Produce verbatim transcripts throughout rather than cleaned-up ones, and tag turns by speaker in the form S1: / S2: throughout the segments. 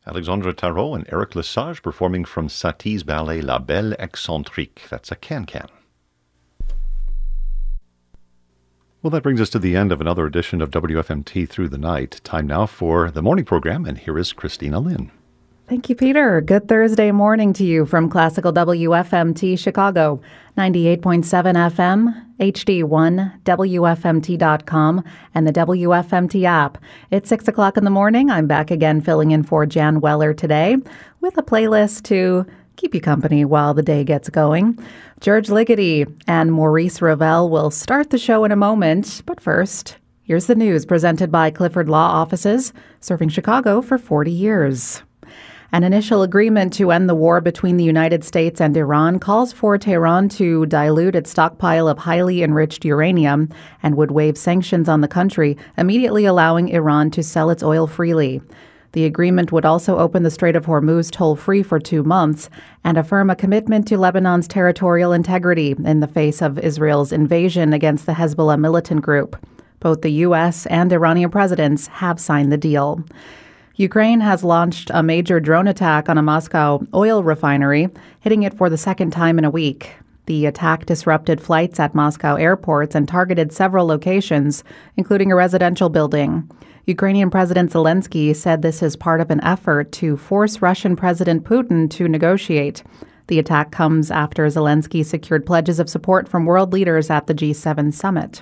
S1: Alexandre Tarot and Eric Lesage performing from Satie's ballet La Belle Excentrique. That's a can-can. Well, that brings us to the end of another edition of W F M T Through the Night. Time now for the morning program, and here is Christina Lynn.
S2: Thank you, Peter. Good Thursday morning to you from Classical W F M T Chicago, ninety-eight point seven F M, H D one, W F M T dot com, and the W F M T app. It's six o'clock in the morning. I'm back again filling in for Jan Weller today with a playlist to keep you company while the day gets going. George Ligeti and Maurice Ravel will start the show in a moment, but first, here's the news presented by Clifford Law Offices, serving Chicago for forty years. An initial agreement to end the war between the United States and Iran calls for Tehran to dilute its stockpile of highly enriched uranium and would waive sanctions on the country, immediately allowing Iran to sell its oil freely. The agreement would also open the Strait of Hormuz toll-free for two months and affirm a commitment to Lebanon's territorial integrity in the face of Israel's invasion against the Hezbollah militant group. Both the U S and Iranian presidents have signed the deal. Ukraine has launched a major drone attack on a Moscow oil refinery, hitting it for the second time in a week. The attack disrupted flights at Moscow airports and targeted several locations, including a residential building. Ukrainian President Zelensky said this is part of an effort to force Russian President Putin to negotiate. The attack comes after Zelensky secured pledges of support from world leaders at the G seven summit.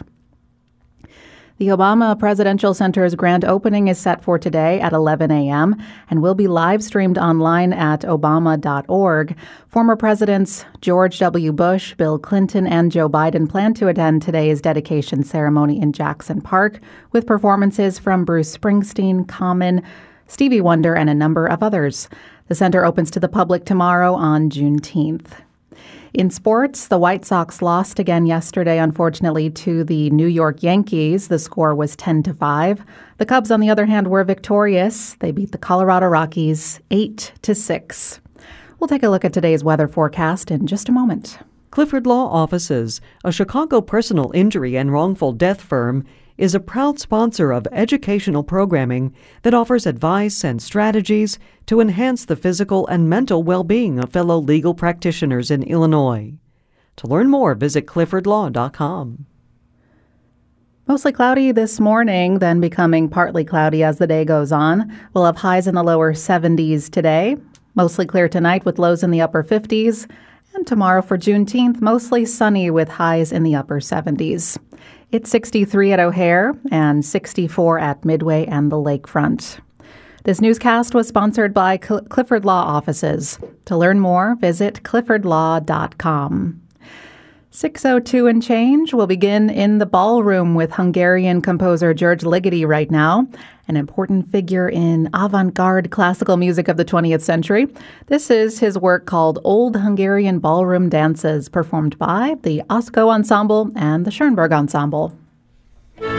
S2: The Obama Presidential Center's grand opening is set for today at eleven a.m. and will be live streamed online at obama dot org. Former presidents George W. Bush, Bill Clinton, and Joe Biden plan to attend today's dedication ceremony in Jackson Park with performances from Bruce Springsteen, Common, Stevie Wonder, and a number of others. The center opens to the public tomorrow on Juneteenth. In sports, the White Sox lost again yesterday, unfortunately, to the New York Yankees. The score was ten to five. The Cubs, on the other hand, were victorious. They beat the Colorado Rockies eight to six. We'll take a look at today's weather forecast in just a moment.
S3: Clifford Law Offices, a Chicago personal injury and wrongful death firm, is a proud sponsor of educational programming that offers advice and strategies to enhance the physical and mental well-being of fellow legal practitioners in Illinois. To learn more, visit clifford law dot com.
S2: Mostly cloudy this morning, then becoming partly cloudy as the day goes on. We'll have highs in the lower seventies today. Mostly clear tonight with lows in the upper fifties. And tomorrow for Juneteenth, mostly sunny with highs in the upper seventies. It's sixty-three at O'Hare and sixty-four at Midway and the Lakefront. This newscast was sponsored by Cl- Clifford Law Offices. To learn more, visit clifford law dot com. six oh two and change will begin in the ballroom with Hungarian composer George Ligeti right now, an important figure in avant-garde classical music of the twentieth century. This is his work called Old Hungarian Ballroom Dances, performed by the Osko Ensemble and the Schoenberg Ensemble.